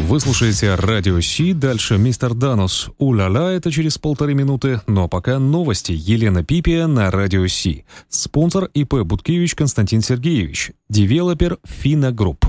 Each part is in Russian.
Вы слушаете Радио Си, дальше Мистер Данус. У-ля-ля, это через 1,5 минуты. Но пока новости. Елена Пипия на Радио Си. Спонсор ИП Буткевич Константин Сергеевич. Девелопер Фина Групп.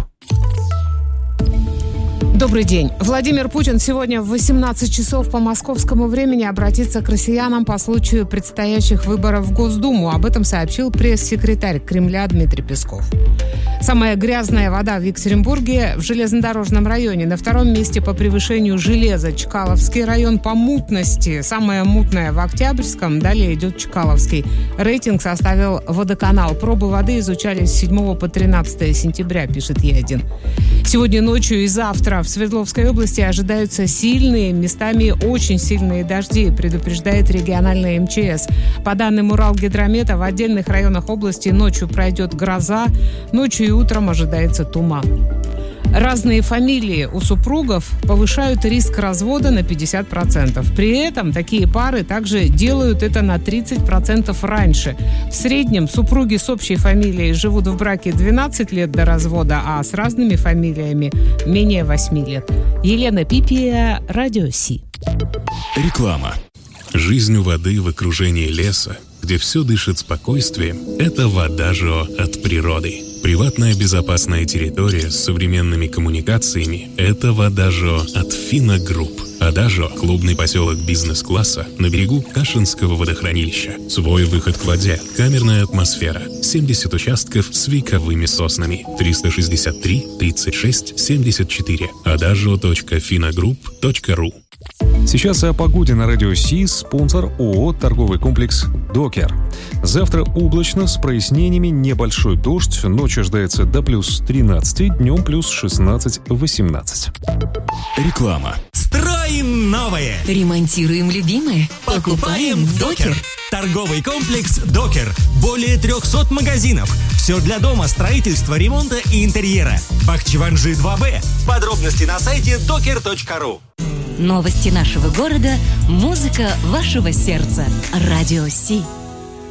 Добрый день. Владимир Путин сегодня в 18 часов по московскому времени обратится к россиянам по случаю предстоящих выборов в Госдуму. Об этом сообщил пресс-секретарь Кремля Дмитрий Песков. Самая грязная вода в Екатеринбурге в железнодорожном районе. На втором месте по превышению железа Чкаловский район, по мутности. Самая мутная в Октябрьском. Далее идет Чкаловский. Рейтинг составил водоканал. Пробы воды изучались с 7 по 13 сентября, пишет Е1. Сегодня ночью и завтра в Свердловской области ожидаются сильные, местами очень сильные дожди, предупреждает региональная МЧС. По данным Уралгидромета, в отдельных районах области ночью пройдет гроза, ночью и утром ожидается туман. Разные фамилии у супругов повышают риск развода на 50%. При этом такие пары также делают это на 30% раньше. В среднем супруги с общей фамилией живут в браке 12 лет до развода, а с разными фамилиями менее 8 лет. Елена Пипия, Радио Си. Реклама. Жизнь у воды в окружении леса, где все дышит спокойствием, это Водажо от природы. Приватная безопасная территория с современными коммуникациями – это Водажо от Фина Групп. Водажо – клубный поселок бизнес-класса на берегу Кашинского водохранилища. Свой выход к воде, камерная атмосфера, 70 участков с вековыми соснами. 363 36 74. Adagio.finagroup.ru. Сейчас о погоде на Радио Си, спонсор ООО «Торговый комплекс Докер». Завтра облачно, с прояснениями, небольшой дождь, ночью ожидается до плюс 13, днем плюс 16-18. Реклама. Строим новое! Ремонтируем любимое? Покупаем в Докер! Торговый комплекс Докер. Более 300 магазинов. Все для дома, строительства, ремонта и интерьера. Бахчеванжи 2Б. Подробности на сайте doker.ru. Новости нашего города, музыка вашего сердца. Радио Си.